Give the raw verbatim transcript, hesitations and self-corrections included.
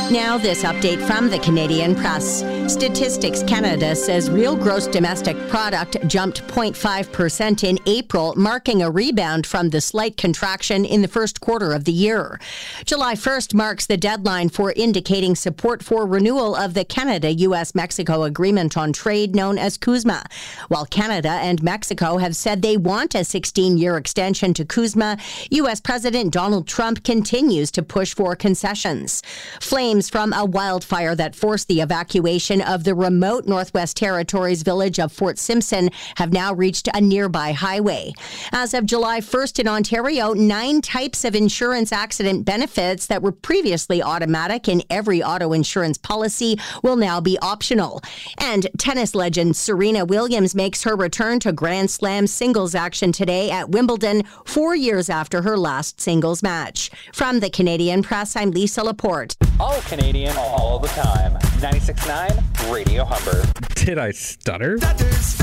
Now, this update from the Canadian Press. Statistics Canada says real gross domestic product jumped zero point five percent in April, marking a rebound from the slight contraction in the first quarter of the year. July first marks the deadline for indicating support for renewal of the Canada-U S Mexico Agreement on Trade, known as CUSMA. While Canada and Mexico have said they want a sixteen-year extension to CUSMA, U S President Donald Trump continues to push for concessions. Flames from a wildfire that forced the evacuation of the remote Northwest Territories village of Fort Simpson have now reached a nearby highway. As of July first in Ontario, nine types of insurance accident benefits that were previously automatic in every auto insurance policy will now be optional. And tennis legend Serena Williams makes her return to Grand Slam singles action today at Wimbledon, four years after her last singles match. From the Canadian Press, I'm Lisa Laporte. All Canadian, all the time. ninety-six point nine Radio Humber. Did I stutter?